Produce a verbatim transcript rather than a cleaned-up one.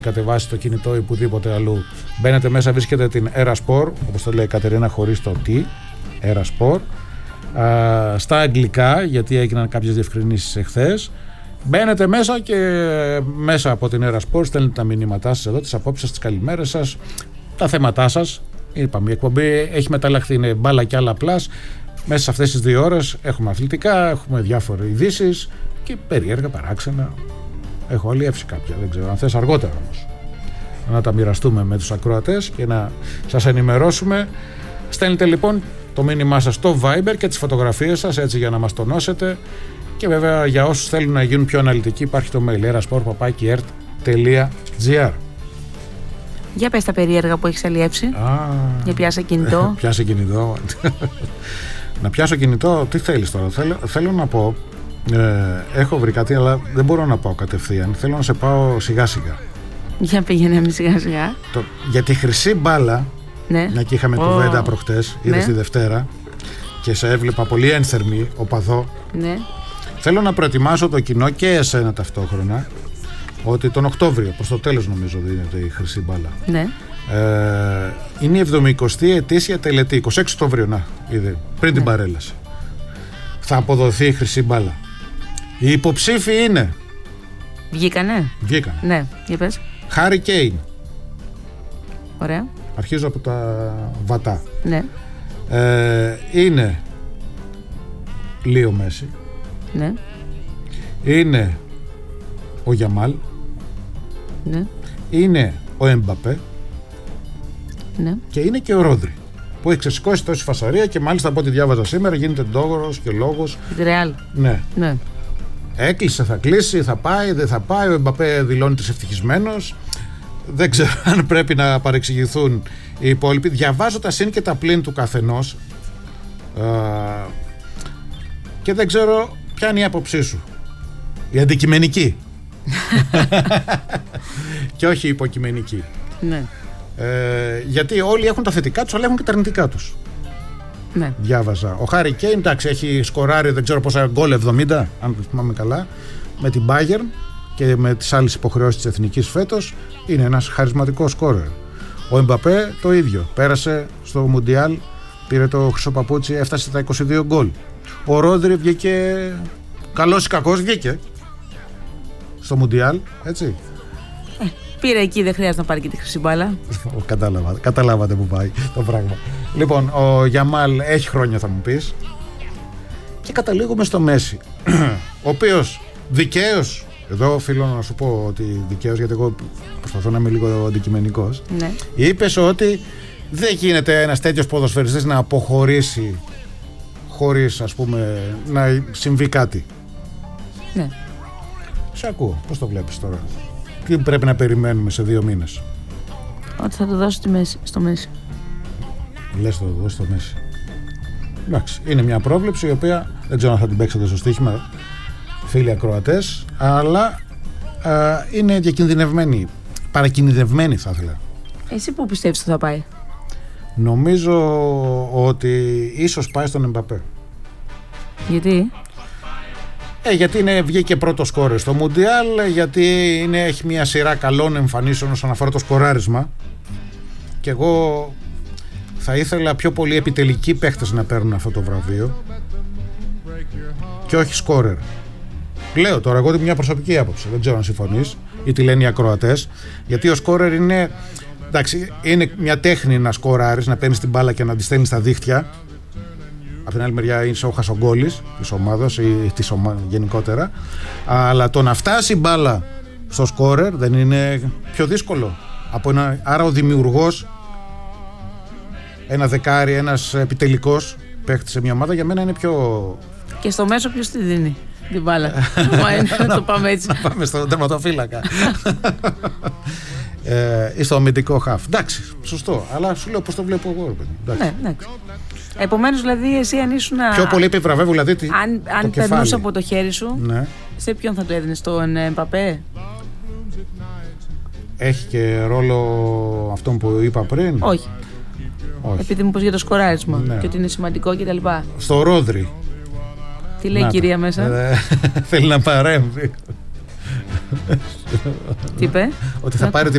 κατεβάσει το κινητό ή οπουδήποτε αλλού. Μπαίνετε μέσα, βρίσκετε την Erasport, όπως το λέει η Κατερίνα χωρίς το τι, Erasport, α, στα αγγλικά, γιατί έγιναν κάποιες διευκρινήσεις εχθές. Μπαίνετε μέσα και μέσα από την Erasport στέλνετε τα μηνύματά σας εδώ, τις απόψεις σας, τις καλημέρες σας, τα θέματά σας. Είπαμε, η εκπομπή έχει μεταλλαχθεί, είναι μπάλα και άλλα πλάς. Μέσα σε αυτές τις δύο ώρες έχουμε αθλητικά, έχουμε διάφορες ειδήσεις και περίεργα, παράξενα. Έχω αλλιεύσει κάποια, δεν ξέρω αν θες αργότερα όμως να τα μοιραστούμε με τους ακροατές και να σας ενημερώσουμε. Στέλνετε λοιπόν το μήνυμά σας στο Viber και τις φωτογραφίες σας, έτσι, για να μας τονώσετε. Και βέβαια για όσους θέλουν να γίνουν πιο αναλυτικοί υπάρχει το mail erasport παπάκι ερτ τελεία τζι άρ. Για πες τα περίεργα που έχεις αλλιεύσει. Α, για πιάσε κινητό. Πιάσε κινητό. Να πιάσω κινητό, τι θέλεις τώρα? Θέλω, θέλω να πω, ε, έχω βρει κάτι, αλλά δεν μπορώ να πάω κατευθείαν. Θέλω να σε πάω σιγά σιγά. Για πήγαινε σιγά σιγά. Το, για τη χρυσή μπάλα, ναι. Μια και είχαμε oh. κουβέντα προχτές, είδες, ναι. Τη Δευτέρα, και σε έβλεπα πολύ ένθερμη, οπαδό. Ναι. Θέλω να προετοιμάσω το κοινό και εσένα ταυτόχρονα, ότι τον Οκτώβριο, προς το τέλος νομίζω δίνεται η χρυσή μπάλα. Ναι. Ε, είναι η εβδομηκοστή ετήσια τελετή, είκοσι έξι Οκτωβρίου, να, είδε, πριν ναι. την παρέλαση. Θα αποδοθεί η χρυσή μπάλα. Οι υποψήφοι είναι. Βγήκανε. Βγήκανε. Ναι, για πες. Χάρι Κέιν. Ωραία. Αρχίζω από τα βατά. Ναι. Ε, είναι Λίο Μέση. Ναι. Είναι ο Γιαμάλ. Ναι. Είναι ο Εμπαπέ. Ναι. Και είναι και ο Ρόδρυ, που έχει ξεσηκώσει τόση φασαρία και μάλιστα από ό,τι διάβαζα σήμερα γίνεται ντόγορος και λόγος. Τη Ρεάλ. Ναι. Ναι. Έκλεισε, θα κλείσει, θα πάει, δεν θα πάει. Ο Εμπαπέ δηλώνει της ευτυχισμένος. Δεν ξέρω αν πρέπει να παρεξηγηθούν οι υπόλοιποι. Διαβάζω τα συν και τα πλήν του καθενός α, και δεν ξέρω ποια είναι η άποψή σου. Η αντικειμενική. Και όχι η υποκειμενική. Ναι. Ε, γιατί όλοι έχουν τα θετικά τους, αλλά έχουν και τα αρνητικά τους. Ναι. Διάβαζα. Ο Χάρι Κέιν, εντάξει, έχει σκοράρει δεν ξέρω πόσα γκολ, εβδομήντα, αν το θυμάμαι καλά, με την Bayern και με τις άλλες υποχρεώσεις της εθνικής φέτος. Είναι ένας χαρισματικός σκόρερ. Ο Εμπαπέ το ίδιο. Πέρασε στο Μουντιάλ, πήρε το χρυσό παπούτσι, έφτασε στα είκοσι δύο γκολ. Ο Ρόδρυ βγήκε, καλός ή κακός, βγήκε στο Μουντιάλ, έτσι. Ε, πήρε εκεί, δεν χρειάζεται να πάρει και τη χρυσή μπάλα. Κατάλαβα, καταλάβατε που πάει το πράγμα. Λοιπόν, ο Γιαμάλ έχει χρόνια, θα μου πεις. Και καταλήγουμε στο Μέση, ο οποίος δικαίως, εδώ οφείλω να σου πω ότι δικαίως, γιατί εγώ προσπαθώ να είμαι λίγο αντικειμενικός, ναι. Είπες ότι δεν γίνεται ένας τέτοιος ποδοσφαιριστής να αποχωρήσει χωρίς, ας πούμε, να συμβεί κάτι. Ναι. Σε ακούω, πώς το βλέπεις τώρα? Τι πρέπει να περιμένουμε σε δύο μήνες? Ότι θα το δώσω στη μέση, στο Μέση. Λες θα το δώσω στο Μέση. Εντάξει, είναι μια πρόβλεψη η οποία δεν ξέρω αν θα την παίξετε στο στοίχημα, φίλοι ακροατές, αλλά α, είναι διακινδυνευμένη, παρακινδυνευμένη θα ήθελα. Εσύ πού πιστεύεις ότι θα πάει? Νομίζω ότι ίσως πάει στον Εμπαπέ. Γιατί? Ε, γιατί είναι, βγήκε πρώτο σκόρερ στο Μουντιάλ, γιατί είναι, έχει μια σειρά καλών εμφανίσεων όσον αφορά το σκοράρισμα, και εγώ θα ήθελα πιο πολύ επιτελικοί παίχτες να παίρνουν αυτό το βραβείο και όχι σκόρερ. Λέω τώρα εγώ μια προσωπική άποψη, δεν ξέρω αν συμφωνείς ή τι λένε οι ακροατές, γιατί ο σκόρερ είναι, εντάξει, είναι μια τέχνη να σκοράρεις, να παίρνεις την μπάλα και να τη στέλνεις στα δίχτυα. Από την άλλη μεριά είσαι ο χασογκόλης της ομάδας ή της ομάδας γενικότερα, αλλά το να φτάσει η μπάλα στο σκόρερ δεν είναι πιο δύσκολο από ένα, άρα ο δημιουργός, ένα δεκάρι, ένας επιτελικός παίχτης σε μια ομάδα, για μένα είναι πιο... Και στο μέσο ποιος τη δίνει την μπάλα? Μα είναι να το πάμε έτσι. Να πάμε στον τερματοφύλακα ε, ή στο αμυντικό χαφ. Εντάξει, σωστό, αλλά σου λέω πώς το βλέπω εγώ. Ναι, εντάξει. Επομένως, δηλαδή, εσύ αν ήσουν. Πιο πολύ επιβραβεύω, δηλαδή. Τι, αν αν περνούσε από το χέρι σου, ναι. Σε ποιον θα το έδινες, στον Εμπαπέ? Έχει και ρόλο αυτόν που είπα πριν? Όχι. Όχι. Επειδή μου πες για το σκοράρισμα, ναι, και ότι είναι σημαντικό κτλ. Στο Ρόδρυ. Τι λέει η κυρία μέσα? Ε, θέλει να παρέμβει. Τι είπε? Ότι θα πάρει